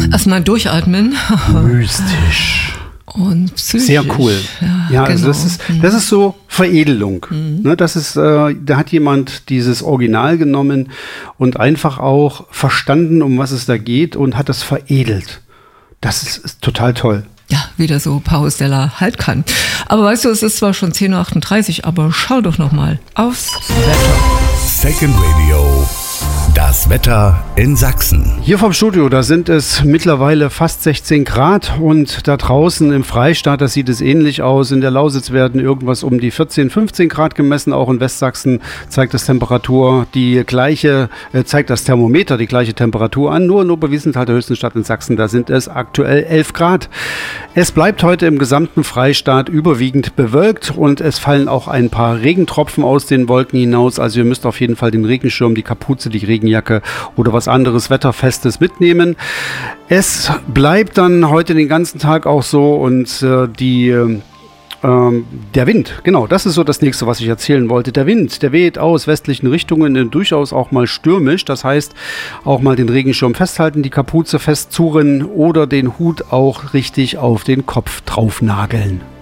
Erstmal durchatmen. Mystisch. Und psychisch. Sehr cool. Ja, genau. also das ist so Veredelung. Ne, das ist, da hat jemand dieses Original genommen und einfach auch verstanden, um was es da geht und hat das veredelt. Das ist total toll. Ja, wie der so Paus Della halt kann. Aber weißt du, es ist zwar schon 10.38 Uhr, aber schau doch noch mal aufs Wetter. Second Radio. Das Wetter in Sachsen. Hier vom Studio, da sind es mittlerweile fast 16 Grad und da draußen im Freistaat, da sieht es ähnlich aus. In der Lausitz werden irgendwas um die 14, 15 Grad gemessen. Auch in Westsachsen zeigt das Thermometer die gleiche Temperatur an. Nur in Oberwiesenthal, der höchsten Stadt in Sachsen, da sind es aktuell 11 Grad. Es bleibt heute im gesamten Freistaat überwiegend bewölkt und es fallen auch ein paar Regentropfen aus den Wolken hinaus. Also ihr müsst auf jeden Fall den Regenschirm, die Kapuze, die Regenjacke oder was anderes Wetterfestes mitnehmen. Es bleibt dann heute den ganzen Tag auch so und der Wind, genau, das ist so das nächste, was ich erzählen wollte. Der Wind, der weht aus westlichen Richtungen, durchaus auch mal stürmisch. Das heißt, auch mal den Regenschirm festhalten, die Kapuze festzurren oder den Hut auch richtig auf den Kopf draufnageln.